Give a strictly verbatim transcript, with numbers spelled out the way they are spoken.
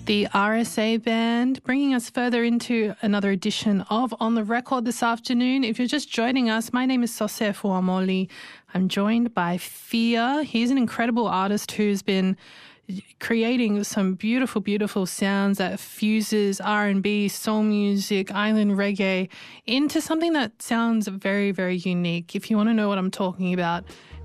The R S A Band, bringing us further into another edition of On the Record this afternoon. If you're just joining us, my name is Sose Fuamoli. I'm joined by Fia. He's an incredible artist who's been creating some beautiful, beautiful sounds that fuses R and B, soul music, island reggae into something that sounds very, very unique. If you want to know what I'm talking about,